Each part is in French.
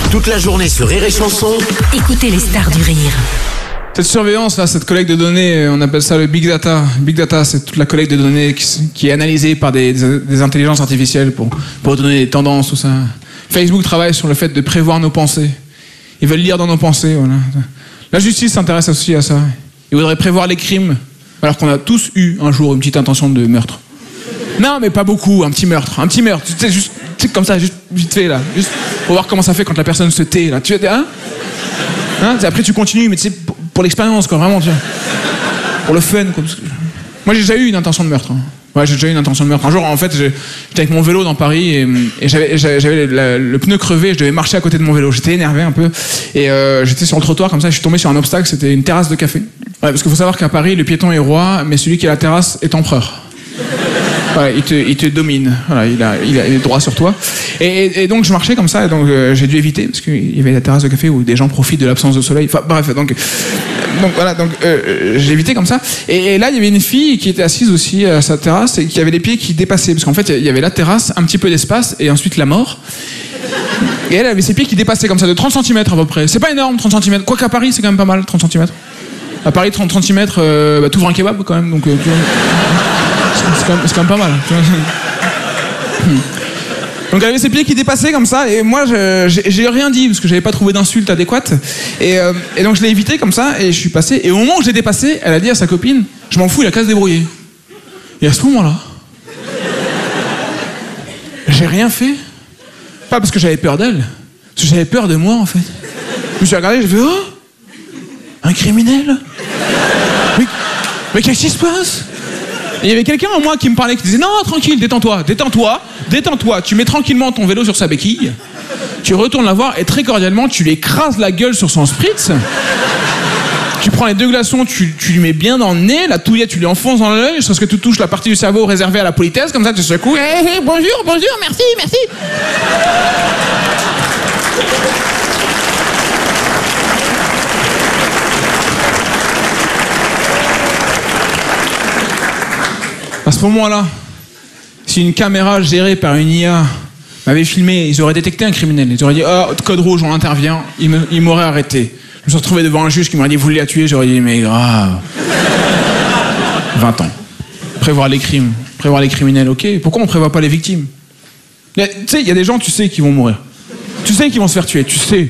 Toute la journée sur Rire et Chanson. Écoutez les stars du rire. Cette surveillance, là, cette collecte de données, on appelle ça le big data. Big data, c'est toute la collecte de données qui est analysée par des intelligences artificielles pour donner des tendances, tout ça. Facebook travaille sur le fait de prévoir nos pensées. Ils veulent lire dans nos pensées, voilà. La justice s'intéresse aussi à ça. Ils voudraient prévoir les crimes, alors qu'on a tous eu un jour une petite intention de meurtre. Non, mais pas beaucoup, un petit meurtre, tu sais, juste comme ça, juste vite fait, là. Juste pour voir comment ça fait quand la personne se tait, là. Tu vois, hein, après tu continues, mais tu sais, pour l'expérience, quoi, vraiment, tu vois. Pour le fun, quoi. Moi, j'ai déjà eu une intention de meurtre. Hein. Ouais, j'ai déjà eu une intention de meurtre. Un jour, en fait, j'étais avec mon vélo dans Paris et j'avais le pneu crevé, je devais marcher à côté de mon vélo. J'étais énervé un peu et j'étais sur le trottoir comme ça, je suis tombé sur un obstacle, c'était une terrasse de café. Ouais, parce qu'il faut savoir qu'à Paris, le piéton est roi, mais celui qui a la terrasse est empereur. Voilà, il te domine, voilà, il a les droits sur toi. Et donc je marchais comme ça, et donc j'ai dû éviter, parce qu'il y avait la terrasse de café où des gens profitent de l'absence de soleil. Enfin bref, donc voilà, j'ai évité comme ça. Et là, il y avait une fille qui était assise aussi à sa terrasse et qui avait les pieds qui dépassaient, parce qu'en fait, il y avait la terrasse, un petit peu d'espace, et ensuite la mort. Et elle avait ses pieds qui dépassaient comme ça, de 30 cm à peu près. C'est pas énorme, 30 cm. Quoiqu'à Paris, c'est quand même pas mal, 30 cm. À Paris, 30 cm, t'ouvres un kebab quand même, donc c'est quand même pas mal. Donc elle avait ses pieds qui dépassaient comme ça, et moi j'ai rien dit parce que j'avais pas trouvé d'insulte adéquate, et donc je l'ai évité comme ça, et je suis passé, et au moment où je l'ai dépassé, elle a dit à sa copine, je m'en fous, il a qu'à se débrouiller. Et à ce moment-là, j'ai rien fait, pas parce que j'avais peur d'elle, parce que j'avais peur de moi en fait. Je me suis regardé, j'ai fait, oh, un criminel, mais qu'est-ce qui se passe? Et il y avait quelqu'un en moi qui me parlait, qui disait non, tranquille, détends-toi, tu mets tranquillement ton vélo sur sa béquille, tu retournes la voir et très cordialement tu lui écrases la gueule sur son spritz, tu prends les 2 glaçons, tu lui mets bien dans le nez, la touillette tu lui enfonces dans l'œil jusqu'à ce que tu touches la partie du cerveau réservée à la politesse, comme ça tu secoues, hey, bonjour, merci. À ce moment-là, si une caméra gérée par une IA m'avait filmé, ils auraient détecté un criminel. Ils auraient dit « Oh, code rouge, on intervient », ils m'auraient arrêté. Je me suis retrouvé devant un juge qui m'aurait dit « Vous voulez la tuer ?» J'aurais dit « Mais grave. » 20 ans. Prévoir les crimes, prévoir les criminels, ok. Pourquoi on prévoit pas les victimes? Tu sais, il y a des gens, tu sais, qui vont mourir. Tu sais qu'ils vont se faire tuer, tu sais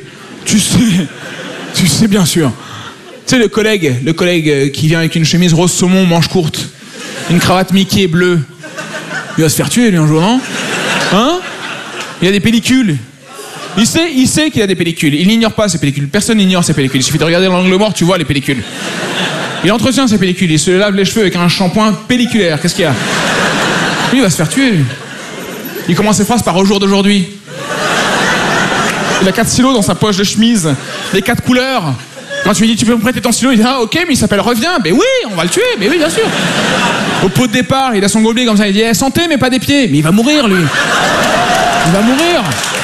bien sûr. Tu sais, le collègue qui vient avec une chemise rose saumon, manche courte, une cravate Mickey bleue. Il va se faire tuer, lui, un jour, non? Hein? Il a des pellicules. Il sait qu'il a des pellicules. Il n'ignore pas ces pellicules. Personne n'ignore ces pellicules. Il suffit de regarder l'angle mort, tu vois les pellicules. Il entretient ses pellicules. Il se lave les cheveux avec un shampoing pelliculaire. Qu'est-ce qu'il y a? Lui, il va se faire tuer, lui. Il commence ses phrases par « au jour d'aujourd'hui ». Il a 4 stylos dans sa poche de chemise. Les 4 couleurs. Quand tu lui dis, tu peux me prêter ton stylo, il dit, ah ok, mais il s'appelle Reviens. Mais oui, on va le tuer, mais oui, bien sûr. Au pot de départ, il a son gobelet comme ça, il dit, santé, mais pas des pieds. Mais il va mourir, lui. Il va mourir.